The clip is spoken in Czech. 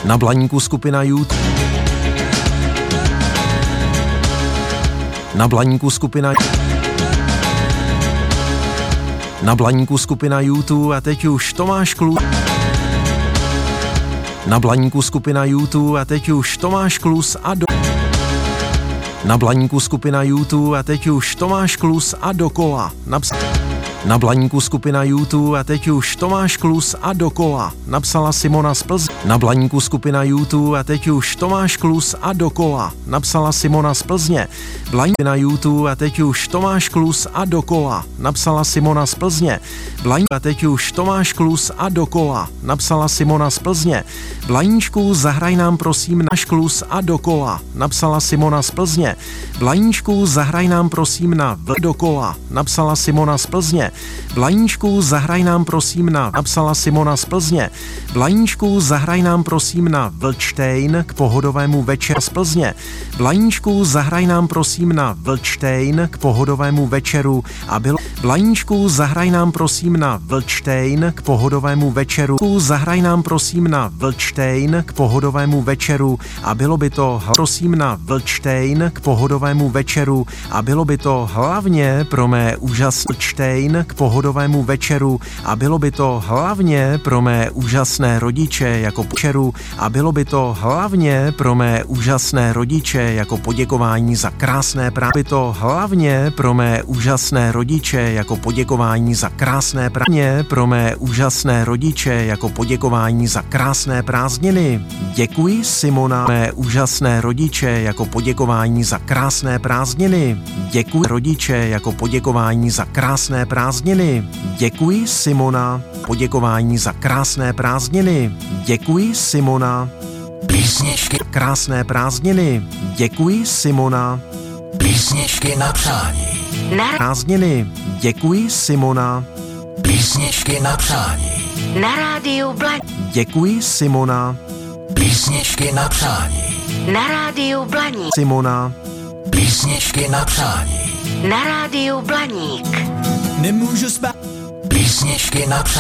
Na Blaníku skupina YouTube. Na Blaníku skupina. Na Blaníku skupina YouTube a teď už Tomáš Klus. Na Blaníku skupina YouTube a teď už Tomáš Klus a do. Na Blaníku skupina YouTube a teď už Tomáš Klus a dokola. Na Blaníku skupina YouTube a teď už Tomáš Klus a dokola. Napsala Simona z Plzně. Na Blaníku skupina YouTube a teď už Tomáš Klus a dokola. Napsala Simona z Plzně. Blaník na YouTube a teď už Tomáš Klus a dokola. Napsala Simona z Plzně. Blaník a teď už Tomáš Klus a dokola. Napsala Simona z Plzně. Blaníčku, zahraj nám prosím náš Klus a dokola. Napsala Simona z Plzně. Blaníčku, zahraj nám prosím na v dokola. Napsala Simona z Plzně. Blaníčku, zahraj nám prosím na, napsala Simona z Plzně. Blaníčku, zahraj nám prosím na Vlčtejn k pohodovému večeru z Plzně. Blaníčku, zahraj nám prosím na Vlčtejn k pohodovému večeru a bylo. Blaníčku, zahraj nám prosím na Vlčtejn k pohodovému večeru. Zahraj nám prosím na Vlčtejn k pohodovému večeru a bylo by to prosím na Vlčtejn k pohodovému večeru a bylo by to hlavně pro mé úžasné Vlčtejn k pohodovému večeru a bylo by to hlavně pro mé úžasné rodiče jako večeru a bylo by to hlavně pro mé úžasné rodiče jako poděkování za krásné prázdniny. By to hlavně pro mé úžasné rodiče jako poděkování za krásné prázdniny. Pro mé úžasné rodiče jako poděkování za krásné prázdniny. Děkuji, Simona. Mé úžasné rodiče jako poděkování za krásné prázdniny. Děkuji, rodiče jako poděkování za krásné prázdniny. Děkuji, Simona. Poděkování za krásné prázdniny. Děkuji, Simona. Písničky krásné prázdniny. Děkuji, Simona. Písničky na přání. Na prázdniny. Děkuji, Simona. Písničky na přání. Na rádiu Blaník. Děkuji, Simona. Písničky na přání. Na rádiu Blaník. Simona. Písničky na přání. Na rádiu Blaník. Nemůžu spát. Písničky na přání.